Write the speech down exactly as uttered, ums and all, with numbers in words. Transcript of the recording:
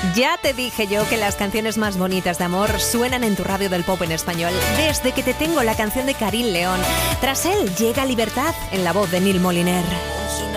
Ya te dije yo que las canciones más bonitas de amor suenan en tu radio del pop en español. Desde que te tengo, la canción de Carín León. Tras él llega Libertad en la voz de Neil Moliner.